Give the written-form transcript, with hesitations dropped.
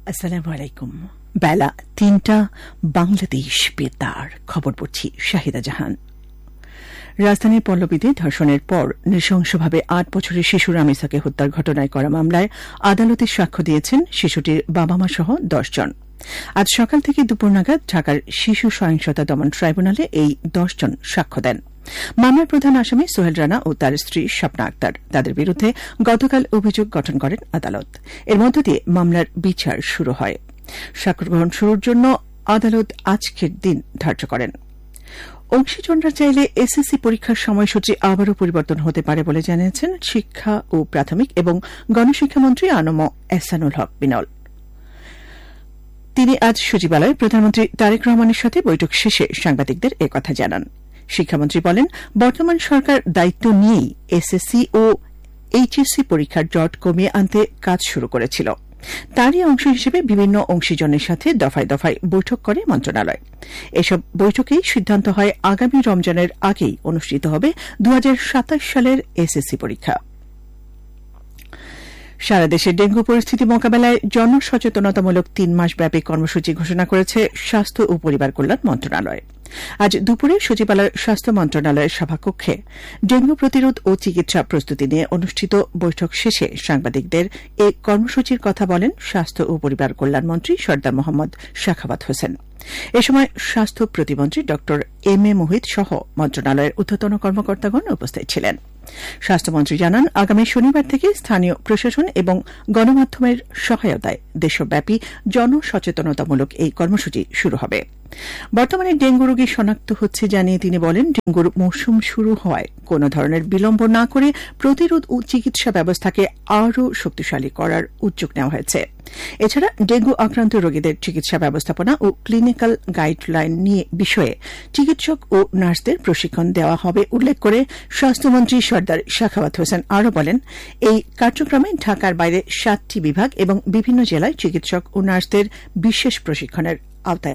আসসালামু আলাইকুম। বেলা ৩টা, বাংলাদেশ বেতার। খবর পড়ছি শাহিদা জাহান। রাজধানীর পল্লবীতে ধর্ষণের পর নৃশংসভাবে ৮ বছরের শিশু রামিসাকে হত্যার ঘটনায় করা মামলায় আদালতে সাক্ষ্য দিয়েছেন শিশুটির বাবা মা সহ ১০ জন। আজ সকাল থেকে দুপুর নাগাদ ঢাকার শিশু সহিংসতা দমন ট্রাইব্যুনালে এই ১০ জন সাক্ষ্য দেন। মামলার প্রধান আসামি সোহেল রানা ও তার স্ত্রী স্বপ্না আক্তার। তাদের বিরুদ্ধে গতকাল অভিযোগ গঠন করেন আদালত। এর মধ্য দিয়ে মামলার বিচার শুরু হয়। সাক্ষ্য গ্রহণ শুরুর জন্য আদালত আজকের দিন ধার্য করেন। অংশীজনরা চাইলে এসএসসি পরীক্ষার সময়সূচি আবারও পরিবর্তন হতে পারে বলে জানিয়েছেন শিক্ষা ও প্রাথমিক এবং গণশিক্ষামন্ত্রী আনম এহসানুল হক বিনল। তিনি আজ সচিবালয়ে প্রধানমন্ত্রী তারেক রহমানের সাথে বৈঠক শেষে সাংবাদিকদের একথা জানান। শিক্ষামন্ত্রী বলেন, বর্তমান সরকার দায়িত্ব নিয়েই এসএসসি ও এইচএসসি পরীক্ষার জট কমিয়ে আনতে কাজ শুরু করেছিল। তারই অংশ হিসেবে বিভিন্ন অংশীজনের সাথে দফায় দফায় বৈঠক করে মন্ত্রণালয়। এসব বৈঠকেই সিদ্ধান্ত হয় আগামী রমজানের আগেই অনুষ্ঠিত হবে ২০২৭ সালের এসএসসি পরীক্ষা। সারা দেশে ডেঙ্গু পরিস্থিতি মোকাবেলায় জনসচেতনতামূলক ৩ মাসব্যাপী কর্মসূচি ঘোষণা করেছে স্বাস্থ্য ও পরিবার কল্যাণ মন্ত্রণালয়। আজ দুপুরে সচিবালয় স্বাস্থ্য মন্ত্রণালয়ের সভাকক্ষে ডেঙ্গু প্রতিরোধ ও চিকিৎসা প্রস্তুতি নিয়ে অনুষ্ঠিত বৈঠক শেষে সাংবাদিকদের এ কর্মসূচির কথা বলেন স্বাস্থ্য ও পরিবার কল্যাণ মন্ত্রী সরদার মোহাম্মদ সাখাওয়াত হোসেন। এ সময় স্বাস্থ্য প্রতিমন্ত্রী ড এম এ মোহিত সহ মন্ত্রণালয়ের ঊর্ধ্বতন কর্মকর্তাগণ উপস্থিত ছিলেন। স্বাস্থ্যমন্ত্রী জানান, আগামী শনিবার থেকে স্থানীয় প্রশাসন এবং গণমাধ্যমের সহায়তায় দেশব্যাপী জনসচেতনতামূলক এই কর্মসূচি শুরু হবে। বর্তমানে ডেঙ্গু রোগী শনাক্ত হচ্ছে জানিয়ে তিনি বলেন, ডেঙ্গুর মৌসুম শুরু হওয়ায় কোন ধরনের বিলম্ব না করে প্রতিরোধ ও চিকিৎসা ব্যবস্থাকে আরও শক্তিশালী করার উদ্যোগ নেওয়া হয়েছে। এছাড়া ডেঙ্গু আক্রান্ত রোগীদের চিকিৎসা ব্যবস্থাপনা ও ক্লিনিক্যাল গাইডলাইন নিয়ে বিষয়ে চিকিৎসক ও নার্সদের প্রশিক্ষণ দেওয়া হবে উল্লেখ করে স্বাস্থ্যমন্ত্রী সরদার সাখাওয়াত হোসেন আরও বলেন, এই কার্যক্রমে ঢাকার বাইরে 7টি বিভাগ এবং বিভিন্ন জেলায় চিকিৎসক ও নার্সদের বিশেষ প্রশিক্ষণের আওতায়